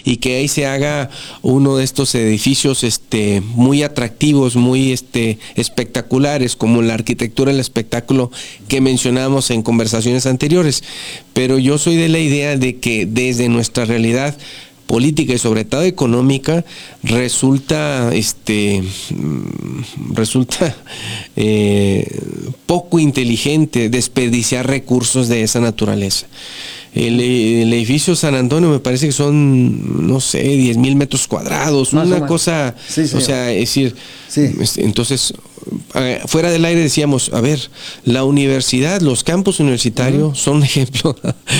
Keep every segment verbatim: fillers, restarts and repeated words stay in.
y que ahí se haga uno de estos edificios este, muy atractivos, muy este, espectaculares, como la arquitectura del espectáculo que mencionamos en conversaciones anteriores. Pero yo soy de la idea de que desde nuestra realidad política y sobre todo económica resulta este resulta eh, poco inteligente desperdiciar recursos de esa naturaleza. El, el edificio San Antonio me parece que son, no sé, diez mil metros cuadrados, más una cosa, sí, o sea, es decir, sí. Entonces, fuera del aire decíamos, a ver, la universidad, los campus universitarios uh-huh. son un ejemplo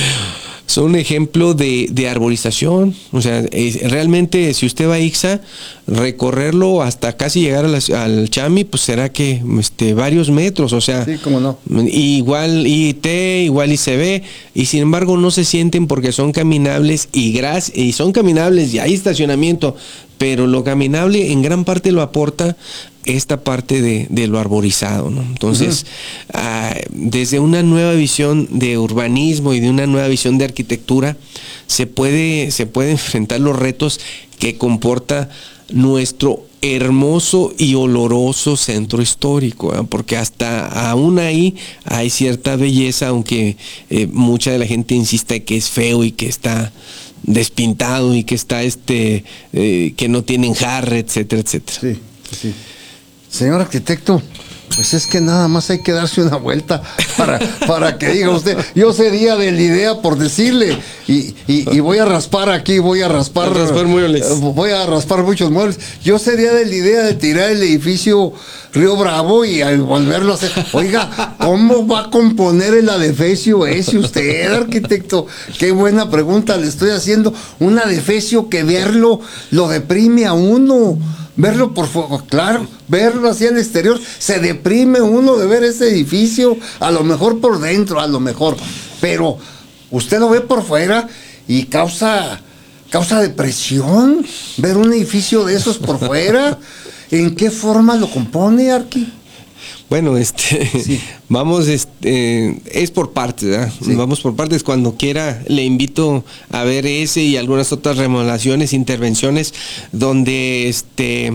son un ejemplo de, de arborización. O sea, es, realmente si usted va a Ixá, recorrerlo hasta casi llegar a la, al Chami, pues será que este, varios metros, o sea, sí, cómo no. Igual I T, igual I C B, y sin embargo no se sienten porque son caminables y, gras, y son caminables y hay estacionamiento, pero lo caminable en gran parte lo aporta esta parte de, de lo arborizado, ¿no? Entonces, uh-huh. uh, desde una nueva visión de urbanismo y de una nueva visión de arquitectura, se puede, se puede enfrentar los retos que comporta nuestro hermoso y oloroso centro histórico, ¿eh? Porque hasta aún ahí hay cierta belleza, aunque eh, mucha de la gente insiste que es feo y que está despintado y que está este eh, que no tienen jarre, etcétera, etcétera. Sí, sí. Señor arquitecto, pues es que nada más hay que darse una vuelta para, para que diga usted, yo sería de la idea por decirle, y, y, y voy a raspar aquí, voy a raspar, a raspar muebles. voy a raspar muchos muebles. Yo sería de la idea de tirar el edificio Río Bravo y al volverlo a hacer. Oiga, ¿cómo va a componer el adefesio ese usted, arquitecto? Qué buena pregunta le estoy haciendo. Un adefesio que verlo lo deprime a uno. Verlo por fuego, claro, verlo así al exterior, se deprime uno de ver ese edificio, a lo mejor por dentro, a lo mejor, pero usted lo ve por fuera y causa, causa depresión ver un edificio de esos por fuera. ¿En qué forma lo compone, Arqui? Bueno, este, sí. vamos, este, es por partes, ¿verdad? Sí. Vamos por partes. Cuando quiera le invito a ver ese y algunas otras remodelaciones, intervenciones, donde este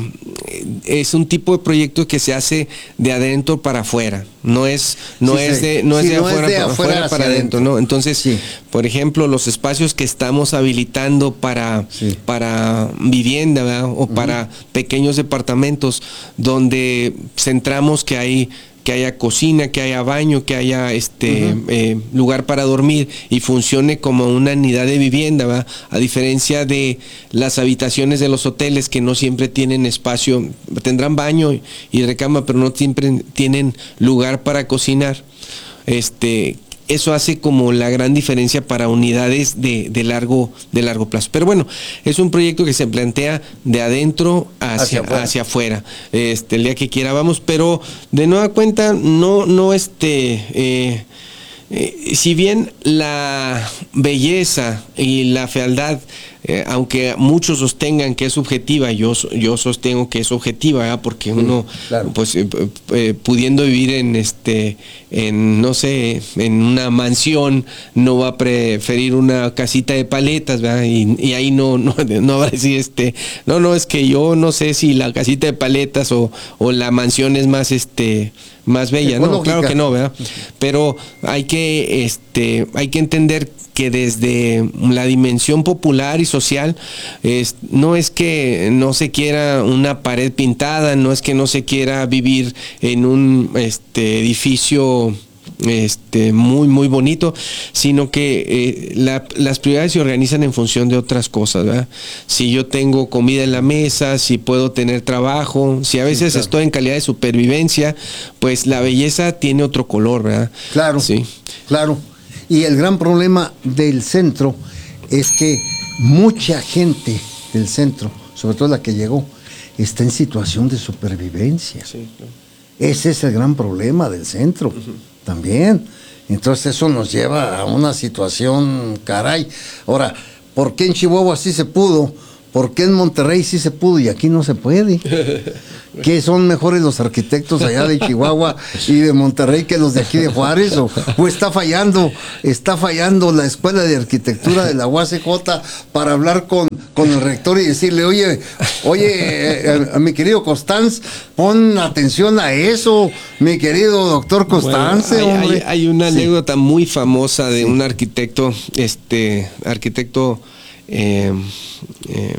es un tipo de proyecto que se hace de adentro para afuera. No es, no sí, es de, no sí, es de no afuera, es de para, afuera, afuera para adentro, ¿no? Entonces, sí. por ejemplo, los espacios que estamos habilitando para, sí. para vivienda, ¿verdad? O uh-huh. para pequeños departamentos, donde centramos que hay que haya cocina, que haya baño, que haya este uh-huh. eh, lugar para dormir y funcione como una unidad de vivienda, ¿va? A diferencia de las habitaciones de los hoteles que no siempre tienen espacio, tendrán baño y recámara, pero no siempre tienen lugar para cocinar. Este, eso hace como la gran diferencia para unidades de, de largo de largo plazo. Pero bueno, es un proyecto que se plantea de adentro hacia, hacia afuera. Hacia afuera. Este, el día que quiera vamos, pero de nueva cuenta, no, no este eh, eh, si bien la belleza y la fealdad, eh, aunque muchos sostengan que es subjetiva, yo, yo sostengo que es objetiva, ¿verdad? Porque uno, sí, claro. pues eh, eh, pudiendo vivir en este, en no sé, en una mansión, no va a preferir una casita de paletas, ¿verdad? Y, y ahí no, no, no va a decir este, no, no, es que yo no sé si la casita de paletas o, o la mansión es más este más bella, no, claro que no, ¿verdad? Pero hay que, este, hay que entender que desde la dimensión popular y social, es, no es que no se quiera una pared pintada, no es que no se quiera vivir en un este, edificio este, muy, muy bonito, sino que eh, la, las prioridades se organizan en función de otras cosas, ¿verdad? Si yo tengo comida en la mesa, si puedo tener trabajo, si a veces sí, claro. estoy en calidad de supervivencia, pues la belleza tiene otro color, ¿verdad? Claro, sí, claro. Y el gran problema del centro es que mucha gente del centro, sobre todo la que llegó, está en situación de supervivencia. Sí, claro. Ese es el gran problema del centro, uh-huh. también. Entonces eso nos lleva a una situación, caray. Ahora, ¿por qué en Chihuahua sí se pudo? ¿Por qué en Monterrey sí se pudo y aquí no se puede? ¿Qué son mejores los arquitectos allá de Chihuahua y de Monterrey que los de aquí de Juárez? ¿O, o está fallando, está fallando la Escuela de Arquitectura de la U A C J para hablar con, con el rector y decirle, oye, oye, a, a mi querido Constanz, pon atención a eso, mi querido doctor Constance. Bueno, hay, hombre. hay, hay una Sí. anécdota muy famosa de Sí. un arquitecto, este, arquitecto eh, eh,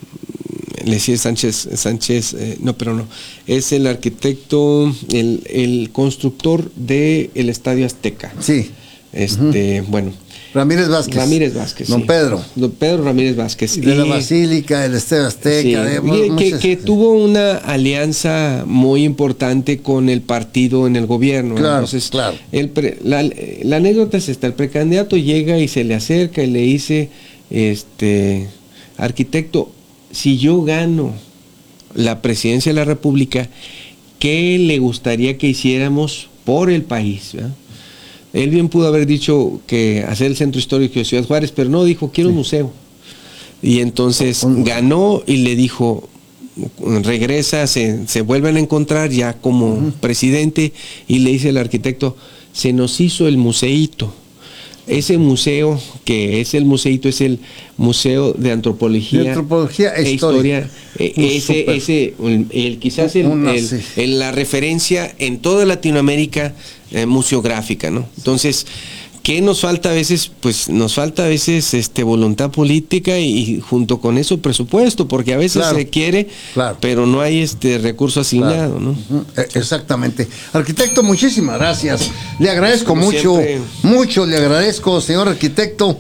le decía Sánchez, Sánchez, eh, no, pero no, es el arquitecto, el, el constructor del Estadio Azteca. Sí. Este, uh-huh. bueno. Ramírez Vázquez. Ramírez Vázquez. Don sí. Pedro. Don Pedro Ramírez Vázquez. De y, la Basílica, del Estadio Azteca. sí, de, que, muchas, que tuvo una alianza muy importante con el partido en el gobierno. Claro, Entonces, claro. El pre, la, la anécdota es esta: el precandidato llega y se le acerca y le dice, este, arquitecto, si yo gano la presidencia de la República, ¿qué le gustaría que hiciéramos por el país? ¿verdad? Él bien pudo haber dicho que hacer el centro histórico de Ciudad Juárez, pero no, dijo, quiero sí. un museo. Y entonces un... ganó y le dijo, regresa, se, se vuelven a encontrar ya como uh-huh. presidente, y le dice el arquitecto, se nos hizo el museíto. Ese museo, que es el museíto, es el Museo de Antropología, de Antropología e Historia. Eh, ese, ese, el, el, quizás el, Una, el, sí. el, la referencia en toda Latinoamérica eh, museográfica, ¿no? Entonces, ¿qué nos falta a veces? Pues nos falta a veces este, voluntad política y, y junto con eso presupuesto, porque a veces claro, se quiere, claro. pero no hay este recurso asignado, claro. ¿no? Uh-huh. Exactamente. Arquitecto, muchísimas gracias. Le agradezco Como mucho, siempre. mucho le agradezco, señor arquitecto.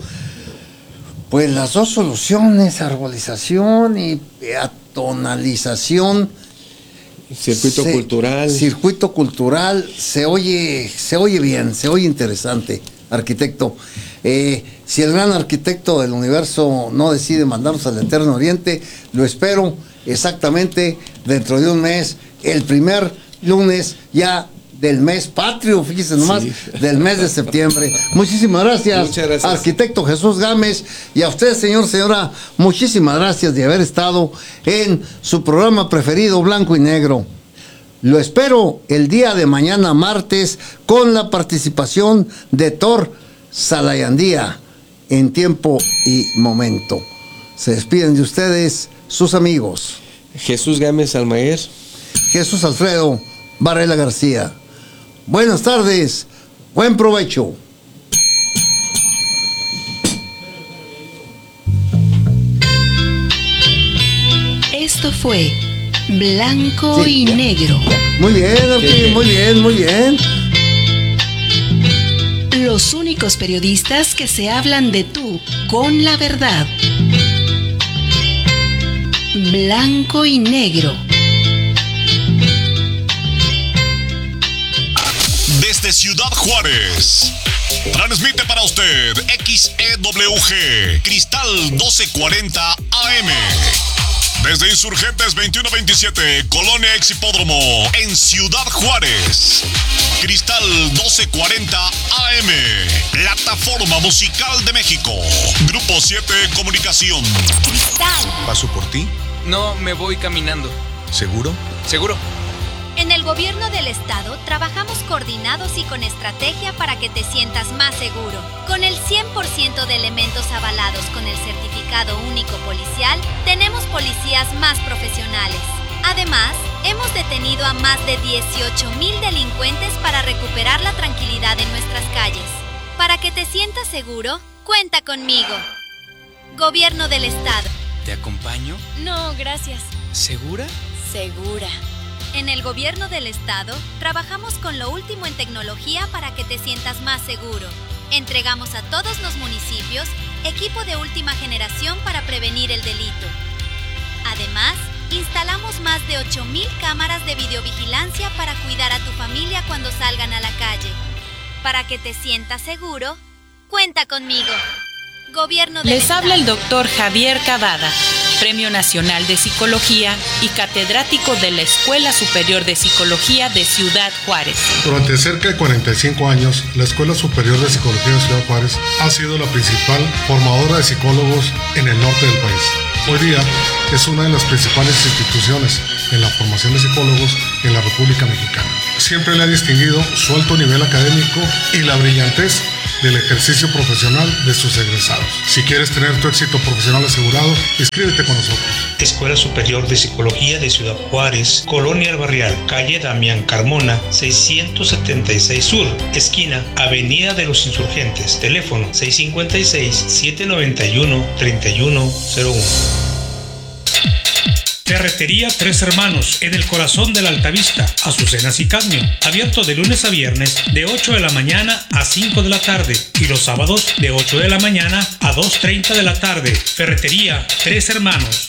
Pues las dos soluciones, arbolización y peatonalización. Circuito se, cultural. Circuito cultural, se oye, se oye bien, se oye interesante, arquitecto. Eh, si el gran arquitecto del universo no decide mandarnos al Eterno Oriente, lo espero exactamente dentro de un mes, el primer lunes ya del mes patrio, fíjese nomás, sí. del mes de septiembre. Muchísimas gracias, Muchas gracias, arquitecto Jesús Gámez, y a usted, señor, señora, muchísimas gracias de haber estado en su programa preferido, Blanco y Negro. Lo espero el día de mañana, martes, con la participación de Thor Salayandía, en Tiempo y Momento. Se despiden de ustedes sus amigos Jesús Gámez Almaguer, Jesús Alfredo Varela García. Buenas tardes, buen provecho. Esto fue Blanco sí. y Negro. Muy bien, okay, muy bien, muy bien. Los únicos periodistas que se hablan de tú con la verdad. Blanco y Negro. Desde Ciudad Juárez, transmite para usted X E W G, Cristal doce cuarenta A M. Desde Insurgentes veintiuno veintisiete, Colonia Ex Hipódromo, en Ciudad Juárez. Cristal doce cuarenta A M, Plataforma Musical de México. Grupo siete Comunicación. Cristal. ¿Paso por ti? No, me voy caminando. ¿Seguro? Seguro. En el gobierno del estado trabajamos coordinados y con estrategia para que te sientas más seguro. Con el cien por ciento de elementos avalados con el certificado único policial, tenemos policías más profesionales. Además, hemos detenido a más de dieciocho mil delincuentes para recuperar la tranquilidad en nuestras calles. Para que te sientas seguro, cuenta conmigo. Gobierno del estado. ¿Te acompaño? No, gracias. ¿Segura? Segura. En el gobierno del estado, trabajamos con lo último en tecnología para que te sientas más seguro. Entregamos a todos los municipios equipo de última generación para prevenir el delito. Además, instalamos más de ocho mil cámaras de videovigilancia para cuidar a tu familia cuando salgan a la calle. Para que te sientas seguro, cuenta conmigo. Gobierno del Les estado. habla el doctor Javier Cavada, Premio Nacional de Psicología y catedrático de la Escuela Superior de Psicología de Ciudad Juárez. Durante cerca de cuarenta y cinco años, la Escuela Superior de Psicología de Ciudad Juárez ha sido la principal formadora de psicólogos en el norte del país. Hoy día es una de las principales instituciones en la formación de psicólogos en la República Mexicana. Siempre le ha distinguido su alto nivel académico y la brillantez del ejercicio profesional de sus egresados. Si quieres tener tu éxito profesional asegurado, inscríbete con nosotros. Escuela Superior de Psicología de Ciudad Juárez, Colonia El Barrial, calle Damián Carmona, seiscientos setenta y seis Sur, esquina Avenida de los Insurgentes, teléfono seis cinco seis, siete nueve uno, tres uno cero uno. Ferretería Tres Hermanos, en el corazón de la Altavista, Azucenas y Cadmio, abierto de lunes a viernes de ocho de la mañana a cinco de la tarde y los sábados de ocho de la mañana a dos treinta de la tarde. Ferretería Tres Hermanos.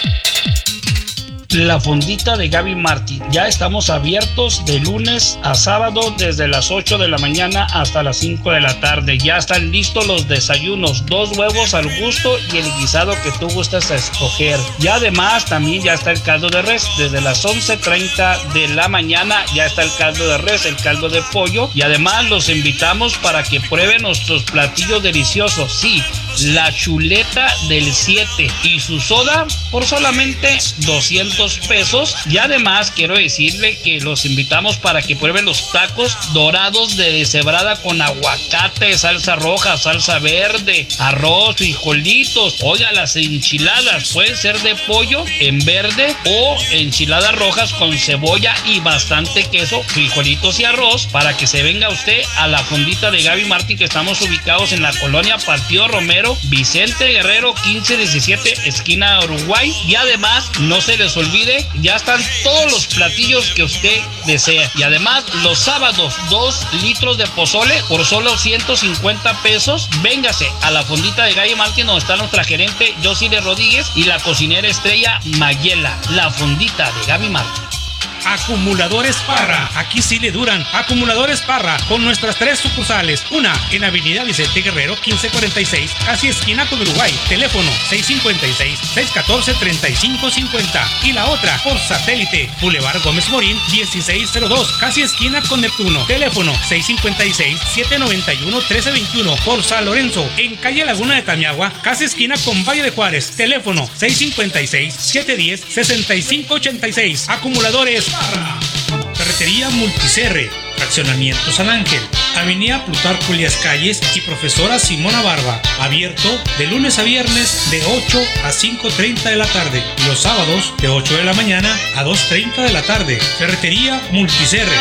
La Fondita de Gaby Martín. Ya estamos abiertos de lunes a sábado desde las ocho de la mañana hasta las cinco de la tarde. Ya están listos los desayunos, dos huevos al gusto y el guisado que tú gustes a escoger. Y además también ya está el caldo de res. Desde las once treinta de la mañana ya está el caldo de res, el caldo de pollo. Y además los invitamos para que prueben nuestros platillos deliciosos. Sí, la chuleta del siete y su soda por solamente doscientos pesos. Y además quiero decirle que los invitamos para que prueben los tacos dorados de deshebrada con aguacate, salsa roja, salsa verde, arroz, frijolitos. Oiga, las enchiladas pueden ser de pollo en verde o enchiladas rojas con cebolla y bastante queso, frijolitos y arroz, para que se venga usted a la Fondita de Gaby Martín, que estamos ubicados en la colonia Partido Romero, Vicente Guerrero quince diecisiete, esquina Uruguay. Y además no se les olvide, ya están todos los platillos que usted desea. Y además los sábados dos litros de pozole por solo ciento cincuenta pesos. Véngase a la Fondita de Gaby Martín, donde está nuestra gerente Josile Rodríguez y la cocinera estrella Mayela. La Fondita de Gaby Martín. Acumuladores Parra, aquí sí le duran. Acumuladores Parra, con nuestras tres sucursales. Una en Avenida Vicente Guerrero quince cuarenta y seis, casi esquina con Uruguay, teléfono seis cinco seis, seis uno cuatro, tres cinco cinco cero. Y la otra por satélite, Boulevard Gómez Morín dieciséis cero dos, casi esquina con Neptuno, teléfono seis cinco seis, siete nueve uno, uno tres dos uno. Por San Lorenzo, en calle Laguna de Tamiagua, casi esquina con Valle de Juárez, teléfono seis cinco seis, siete uno cero, seis cinco ocho seis. Acumuladores Parra. Ferretería Multicerre, Fraccionamiento San Ángel, Avenida Plutarco Elías Calles y Profesora Simona Barba, abierto de lunes a viernes de ocho a cinco treinta de la tarde y los sábados de ocho de la mañana a dos treinta de la tarde. Ferretería Multicerre.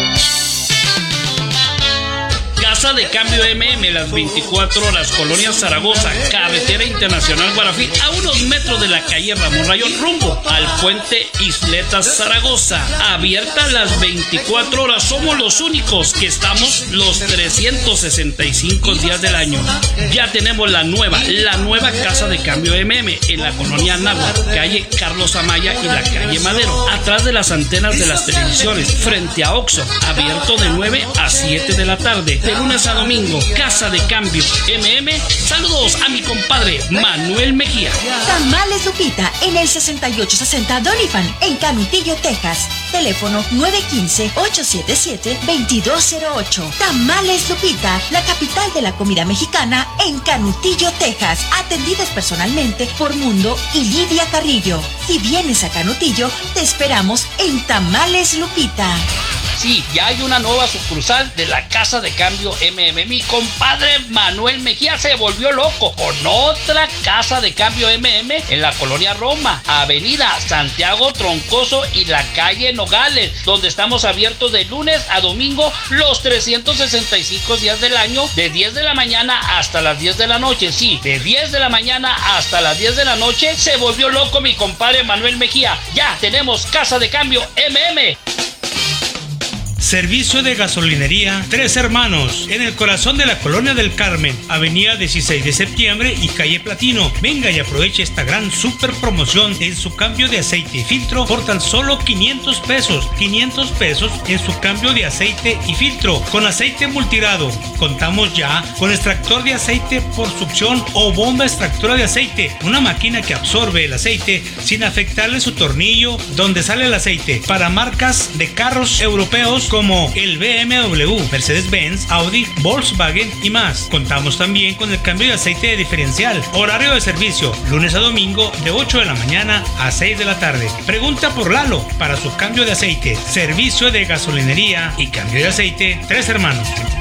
Casa de Cambio M M, las veinticuatro horas, Colonia Zaragoza, Carretera Internacional Guarafí, a unos metros de la calle Ramón Rayón, rumbo al puente Isletas Zaragoza. Abierta las veinticuatro horas, somos los únicos que estamos los trescientos sesenta y cinco días del año. Ya tenemos la nueva, la nueva Casa de Cambio M M en la colonia Náhuatl, calle Carlos Amaya y la calle Madero, atrás de las antenas de las televisiones, frente a Oxxo, abierto de nueve a siete de la tarde. De lunes a domingo, Casa de Cambio M M. Saludos a mi compadre Manuel Mejía. Tamales Lupita en el sesenta y ocho sesenta Doniphan en Canutillo, Texas. Teléfono nueve uno cinco, ocho siete siete, dos dos cero ocho. Tamales Lupita, la capital de la comida mexicana en Canutillo, Texas. Atendidas personalmente por Mundo y Lidia Carrillo. Si vienes a Canutillo, te esperamos en Tamales Lupita. Sí, ya hay una nueva sucursal de la Casa de Cambio M M. Mi compadre Manuel Mejía se volvió loco con otra Casa de Cambio M M en la colonia Roma, Avenida Santiago Troncoso y la calle Nogales, donde estamos abiertos de lunes a domingo los trescientos sesenta y cinco días del año, de diez de la mañana hasta las diez de la noche. Sí, de diez de la mañana hasta las diez de la noche. Se volvió loco mi compadre Manuel Mejía. Ya tenemos Casa de Cambio M M. Servicio de gasolinería Tres Hermanos, en el corazón de la Colonia del Carmen, Avenida dieciséis de septiembre y calle Platino. Venga y aproveche esta gran super promoción en su cambio de aceite y filtro por tan solo quinientos pesos. quinientos pesos en su cambio de aceite y filtro con aceite multigrado. Contamos ya con extractor de aceite por succión o bomba extractora de aceite, una máquina que absorbe el aceite sin afectarle su tornillo donde sale el aceite, para marcas de carros europeos como el B M W, Mercedes-Benz, Audi, Volkswagen y más. Contamos también con el cambio de aceite de diferencial. Horario de servicio, lunes a domingo de ocho de la mañana a seis de la tarde. Pregunta por Lalo para su cambio de aceite. Servicio de gasolinería y cambio de aceite Tres Hermanos.